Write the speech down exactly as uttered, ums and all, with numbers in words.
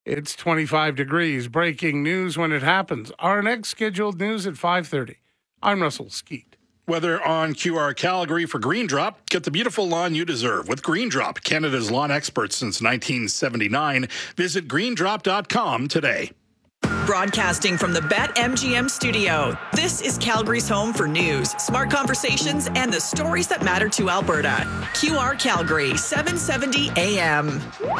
It's twenty-five degrees. Breaking news when it happens. Our next scheduled news at five thirty. I'm Russell Skeet. Weather on Q R Calgary for Green Drop. Get the beautiful lawn you deserve with Green Drop, Canada's lawn expert since nineteen seventy-nine. Visit green drop dot com today. Broadcasting from the BetMGM studio, this is Calgary's home for news, smart conversations, and the stories that matter to Alberta. Q R Calgary, seven seventy A M.